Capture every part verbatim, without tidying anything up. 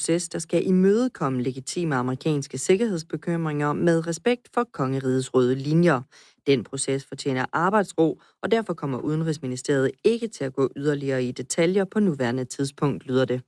proces, der skal imødekomme legitime amerikanske sikkerhedsbekymringer med respekt for kongerigets røde linjer. Den proces fortjener arbejdsro, og derfor kommer Udenrigsministeriet ikke til at gå yderligere i detaljer på nuværende tidspunkt, lyder det.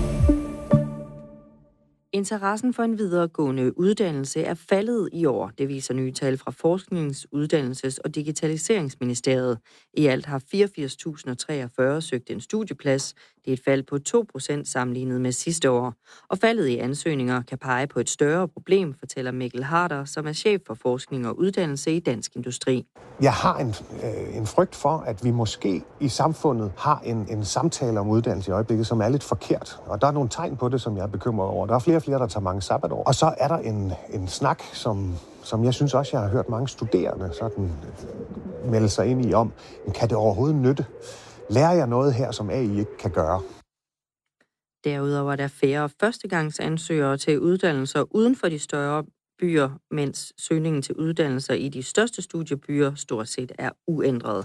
Interessen for en videregående uddannelse er faldet i år. Det viser nye tal fra Forsknings-, Uddannelses- og Digitaliseringsministeriet. I alt har fireogfirs tusind treogfyrre søgt en studieplads. Det er et fald på to procent sammenlignet med sidste år. Og faldet i ansøgninger kan pege på et større problem, fortæller Mikkel Harder, som er chef for forskning og uddannelse i Dansk Industri. Jeg har en, øh, en frygt for, at vi måske i samfundet har en, en samtale om uddannelse i øjeblikket, som er lidt forkert. Og der er nogle tegn på det, som jeg er bekymret over. Der er flere og flere, der tager mange sabbatår. Og så er der en, en snak, som, som jeg synes også, jeg har hørt mange studerende sådan, melde sig ind i om, kan det overhovedet nytte? Lærer jeg noget her, som A I ikke kan gøre? Derudover er der færre førstegangsansøgere til uddannelser uden for de større byer, mens søgningen til uddannelser i de største studiebyer stort set er uændret.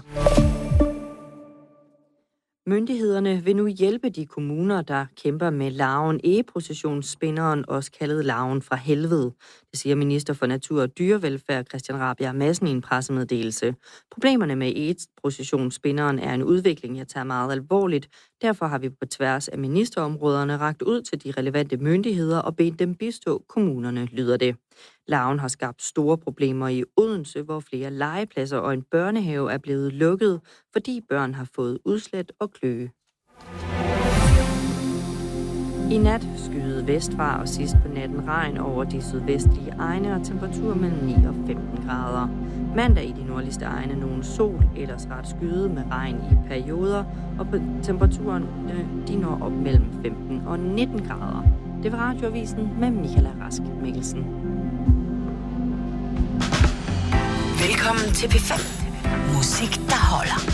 Myndighederne vil nu hjælpe de kommuner, der kæmper med larven egeprocessionsspinderen, også kaldet larven fra helvede. Det siger minister for Natur og Dyrevelfærd Christian Rabjerg Madsen i en pressemeddelelse. Problemerne med egeprocessionsspinderen er en udvikling, jeg tager meget alvorligt. Derfor har vi på tværs af ministerområderne rakt ud til de relevante myndigheder og bedt dem bistå kommunerne, lyder det. Larven har skabt store problemer i Odense, hvor flere legepladser og en børnehave er blevet lukket, fordi børn har fået udslæt og kløe. I nat skyede vestfra og sidst på natten regn over de sydvestlige egne og temperatur mellem ni og femten grader. Mandag i de nordligste egne nogen sol, ellers ret skyde med regn i perioder, og på temperaturen de når op mellem femten og nitten grader. Det var Radioavisen med Michaela Rask Mikkelsen. Velkommen til P fem. Musik, der holder.